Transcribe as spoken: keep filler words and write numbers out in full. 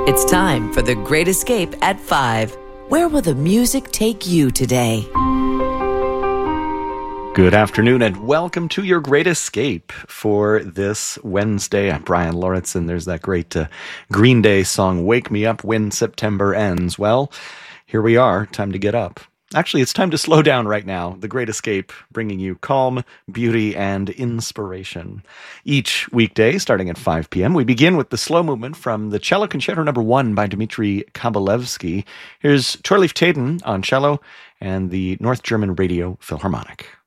It's time for The Great Escape at five. Where will the music take you today? Good afternoon and welcome to your Great Escape for this Wednesday. I'm Brian Lawrence, and there's that great uh, Green Day song, Wake Me Up When September Ends. Well, here we are. Time to get up. Actually, it's time to slow down right now. The Great Escape, bringing you calm, beauty, and inspiration. Each weekday, starting at five p.m., we begin with the slow movement from the Cello Concerto Number One by Dmitri Kabalevsky. Here's Torleif Tayden on cello and the North German Radio Philharmonic.